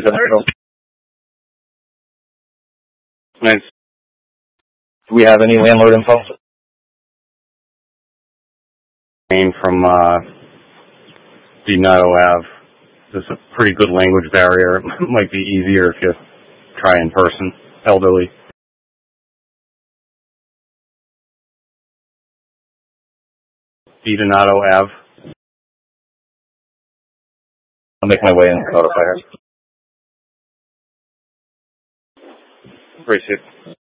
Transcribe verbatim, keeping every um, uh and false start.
residential. Nice. Do we have any landlord info? Name from uh, Donato Ave. There's a pretty good language barrier. It might be easier if you try in person. Elderly. Donato Ave. I'll make my way and notify her. Appreciate it.